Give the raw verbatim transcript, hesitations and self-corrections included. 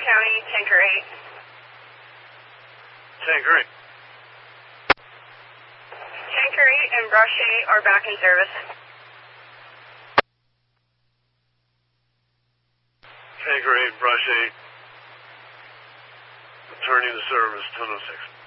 County, Tanker eight. Tanker eight. Tanker eight and Brush eight are back in service. Tanker eight, Brush eight. Returning to service, ten oh six.